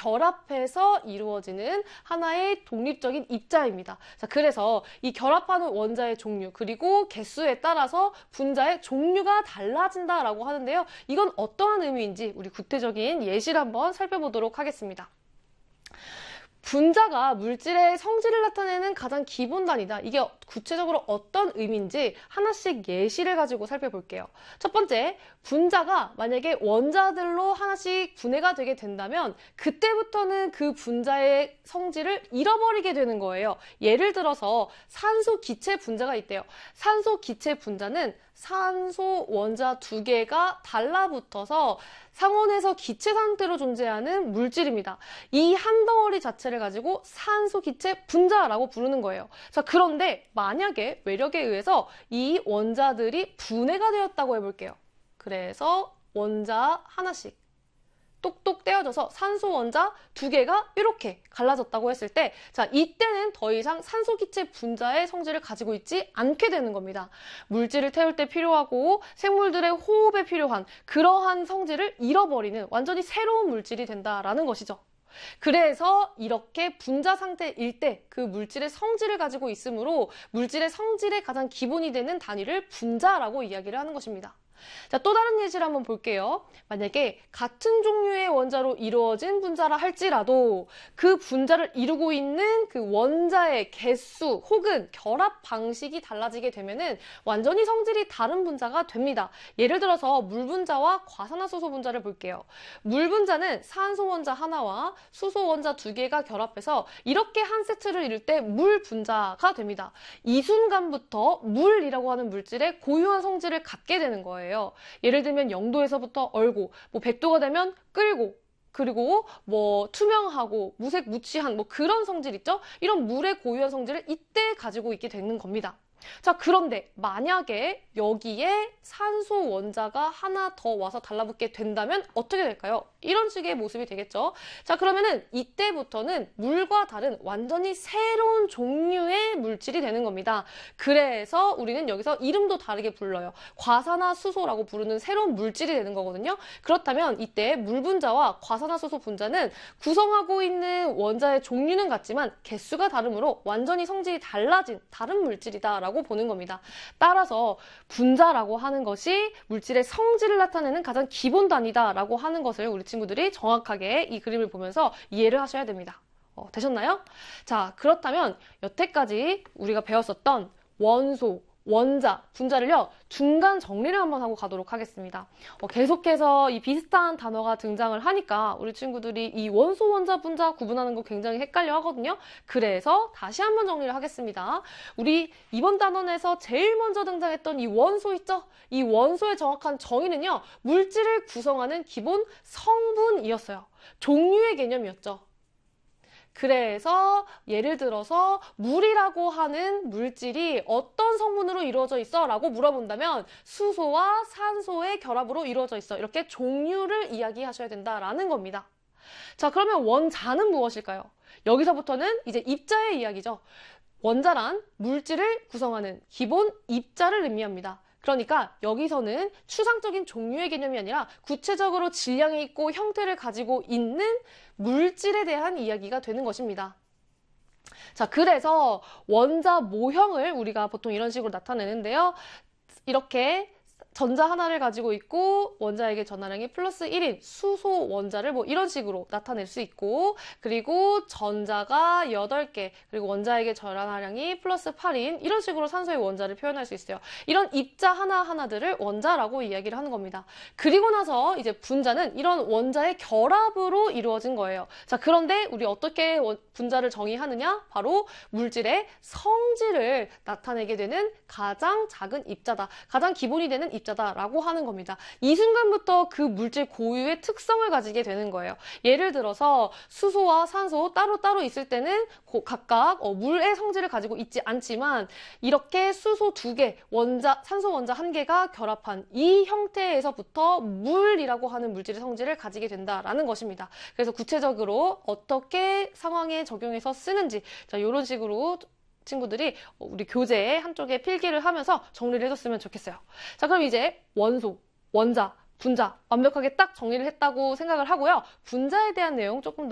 결합해서 이루어지는 하나의 독립적인 입자입니다. 자, 그래서 이 결합하는 원자의 종류 그리고 개수에 따라서 분자의 종류가 달라진다라고 하는데요. 이건 어떠한 의미인지 우리 구체적인 예시를 한번 살펴보도록 하겠습니다. 분자가 물질의 성질을 나타내는 가장 기본 단위다. 이게 구체적으로 어떤 의미인지 하나씩 예시를 가지고 살펴볼게요. 첫 번째, 분자가 만약에 원자들로 하나씩 분해가 되게 된다면 그때부터는 그 분자의 성질을 잃어버리게 되는 거예요. 예를 들어서 산소 기체 분자가 있대요. 산소 기체 분자는 산소 원자 두 개가 달라붙어서 상온에서 기체 상태로 존재하는 물질입니다. 이 한 덩어리 자체를 가지고 산소 기체 분자라고 부르는 거예요. 자, 그런데 만약에 외력에 의해서 이 원자들이 분해가 되었다고 해볼게요. 그래서 원자 하나씩 똑똑 떼어져서 산소 원자 두 개가 이렇게 갈라졌다고 했을 때, 자, 이때는 더 이상 산소 기체 분자의 성질을 가지고 있지 않게 되는 겁니다. 물질을 태울 때 필요하고 생물들의 호흡에 필요한 그러한 성질을 잃어버리는 완전히 새로운 물질이 된다라는 것이죠. 그래서 이렇게 분자 상태일 때 그 물질의 성질을 가지고 있으므로 물질의 성질의 가장 기본이 되는 단위를 분자라고 이야기를 하는 것입니다. 자, 또 다른 예시를 한번 볼게요. 만약에 같은 종류의 원자로 이루어진 분자라 할지라도 그 분자를 이루고 있는 그 원자의 개수 혹은 결합 방식이 달라지게 되면은 완전히 성질이 다른 분자가 됩니다. 예를 들어서 물 분자와 과산화수소 분자를 볼게요. 물 분자는 산소 원자 하나와 수소 원자 두 개가 결합해서 이렇게 한 세트를 이룰 때 물 분자가 됩니다. 이 순간부터 물이라고 하는 물질의 고유한 성질을 갖게 되는 거예요. 예를 들면 0도에서부터 얼고, 100도가 되면 끓고, 그리고 투명하고 무색 무취한 그런 성질 있죠? 이런 물의 고유한 성질을 이때 가지고 있게 되는 겁니다. 자, 그런데 만약에 여기에 산소 원자가 하나 더 와서 달라붙게 된다면 어떻게 될까요? 이런 식의 모습이 되겠죠. 자, 그러면은 이때부터는 물과 다른 완전히 새로운 종류의 물질이 되는 겁니다. 그래서 우리는 여기서 이름도 다르게 불러요. 과산화수소라고 부르는 새로운 물질이 되는 거거든요. 그렇다면 이때 물 분자와 과산화수소 분자는 구성하고 있는 원자의 종류는 같지만 개수가 다르므로 완전히 성질이 달라진 다른 물질이다라고 보는 겁니다. 따라서 분자라고 하는 것이 물질의 성질을 나타내는 가장 기본 단위다라고 하는 것을 우리 친구들이 정확하게 이 그림을 보면서 이해를 하셔야 됩니다. 되셨나요? 자, 그렇다면 여태까지 우리가 배웠었던 원소, 원자, 분자를요, 중간 정리를 한번 하고 가도록 하겠습니다. 계속해서 이 비슷한 단어가 등장을 하니까 우리 친구들이 이 원소, 원자, 분자 구분하는 거 굉장히 헷갈려 하거든요. 그래서 다시 한번 정리를 하겠습니다. 우리 이번 단원에서 제일 먼저 등장했던 이 원소 있죠? 이 원소의 정확한 정의는요, 물질을 구성하는 기본 성분이었어요. 종류의 개념이었죠. 그래서 예를 들어서 물이라고 하는 물질이 어떤 성분으로 이루어져 있어? 라고 물어본다면 수소와 산소의 결합으로 이루어져 있어. 이렇게 종류를 이야기하셔야 된다라는 겁니다. 자, 그러면 원자는 무엇일까요? 여기서부터는 이제 입자의 이야기죠. 원자란 물질을 구성하는 기본 입자를 의미합니다. 그러니까 여기서는 추상적인 종류의 개념이 아니라 구체적으로 질량이 있고 형태를 가지고 있는 물질에 대한 이야기가 되는 것입니다. 자, 그래서 원자 모형을 우리가 보통 이런 식으로 나타내는데요. 이렇게 전자 하나를 가지고 있고 원자에게 전하량이 플러스 1인 수소 원자를 이런 식으로 나타낼 수 있고, 그리고 전자가 8개, 그리고 원자에게 전하량이 플러스 8인 이런 식으로 산소의 원자를 표현할 수 있어요. 이런 입자 하나하나들을 원자라고 이야기를 하는 겁니다. 그리고 나서 이제 분자는 이런 원자의 결합으로 이루어진 거예요. 자, 그런데 우리 어떻게 분자를 정의하느냐? 바로 물질의 성질을 나타내게 되는 가장 작은 입자다. 가장 기본이 되는 입자다라고 하는 겁니다. 이 순간부터 그 물질 고유의 특성을 가지게 되는 거예요. 예를 들어서 수소와 산소 따로따로 있을 때는 각각 물의 성질을 가지고 있지 않지만 이렇게 수소 2개, 산소 원자 1개가 결합한 이 형태에서부터 물이라고 하는 물질의 성질을 가지게 된다라는 것입니다. 그래서 구체적으로 어떻게 상황에 적용해서 쓰는지, 자, 이런 식으로 친구들이 우리 교재에 한쪽에 필기를 하면서 정리를 해줬으면 좋겠어요. 자, 그럼 이제 원소, 원자, 분자 완벽하게 딱 정리를 했다고 생각을 하고요. 분자에 대한 내용 조금 더